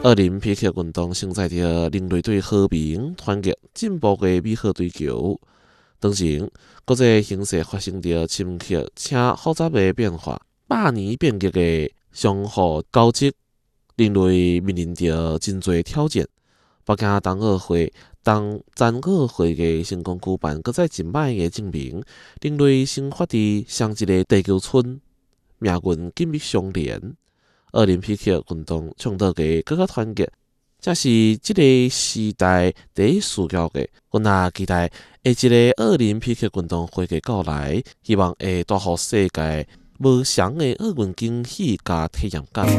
奥林匹克运动承载着人类对和平、团结、进步的美好追求。当前，国际形势发生着深刻且复杂的变化，百年变革的相互交织，人类面临着真侪挑战。北京冬奥会的成功举办，搁再一摆的证明，人类生活伫上一个地球村，命运紧密相连。奥林匹克运动倡导嘅更加团结，才是这个时代第一需要嘅。阮也期待下一个奥林匹克运动会嘅到来，希望会带予世界无常嘅奥运惊喜甲体验感。